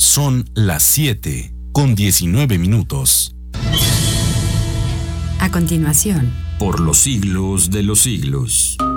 Son las 7:19. A continuación, por los siglos de los siglos.